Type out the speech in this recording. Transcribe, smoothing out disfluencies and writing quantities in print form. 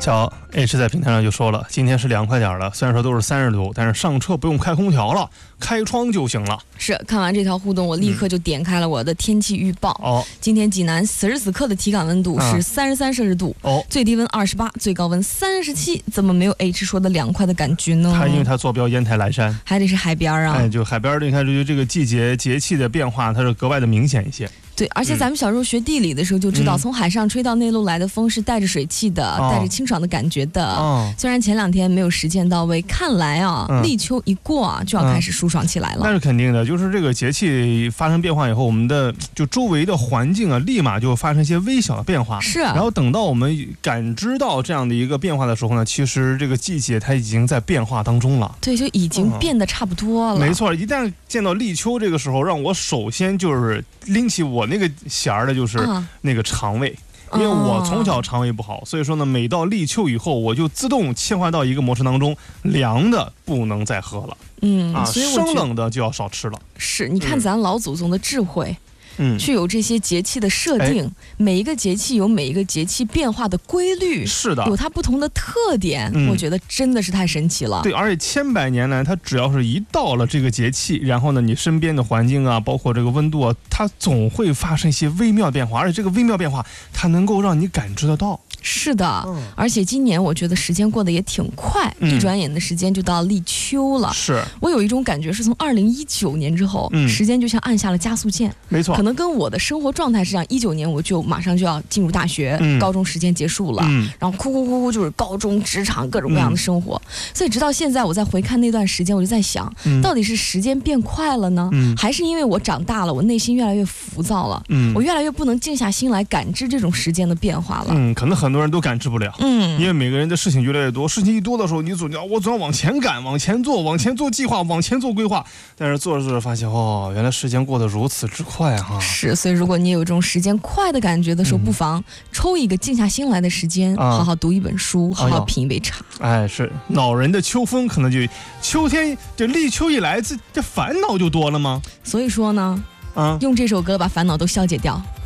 小 H 在平台上就说了，今天是凉快点了，虽然说都是30度，但是上车不用开空调了，开窗就行了。 是，看完这条互动，我立刻就点开了我的天气预报。今天济南此时此刻的体感温度是33摄氏度，最低温28，最高温37，怎么没有 H 说的凉快的感觉呢？ 因为它坐标烟台蓝山， 还得是海边啊。 就海边，你看这个季节节气的变化，它是格外的明显一些。 对，而且咱们小时候学地理的时候就知道，从海上吹到内陆来的风是带着水汽的，带着清爽的感觉的。虽然前2天没有实践到位，看来啊，立秋一过啊，就要开始舒爽起来了。 那是肯定的，就是这个节气发生变化以后，我们的就周围的环境啊，立马就发生一些微小的变化。 是， 然后等到我们感知到这样的一个变化的时候呢，其实这个季节它已经在变化当中了。 对，就已经变得差不多了。 没错，一旦见到立秋这个时候，让我首先就是拎起我那个弦儿的就是那个肠胃，因为我从小肠胃不好，所以说呢，每到立秋以后，我就自动切换到一个模式当中，凉的不能再喝了，所以生冷的就要少吃了。 是，你看咱老祖宗的智慧。去有这些节气的设定，每一个节气有每一个节气变化的规律， 是的， 有它不同的特点，我觉得真的是太神奇了。 对，而且千百年来，它只要是一到了这个节气，然后呢，你身边的环境啊，包括这个温度啊，它总会发生一些微妙变化，而且这个微妙变化，它能够让你感知得到。 是的，而且今年我觉得时间过得也挺快，一转眼的时间就到立秋了。 是， 我有一种感觉，是从2019年之后，时间就像按下了加速键。 没错， 可能跟我的生活状态是这样，19年我就马上就要进入大学，高中时间结束了，然后哭就是高中职场各种各样的生活，所以直到现在我再回看那段时间，我就在想，到底是时间变快了呢，还是因为我长大了，我内心越来越浮躁了，我越来越不能静下心来感知这种时间的变化了。 可能很多人都感知不了，因为每个人的事情越来越多，事情一多的时候，你总要往前赶，往前做计划，往前做规划，但是做着做着发现，原来时间过得如此之快哈。 是，所以如果你有这种时间快的感觉的时候，不妨抽一个静下心来的时间，好好读一本书，好好品一杯茶。 是恼人的秋风，可能就秋天这立秋一来，这烦恼就多了吗？ 所以说呢，用这首歌把烦恼都消解掉。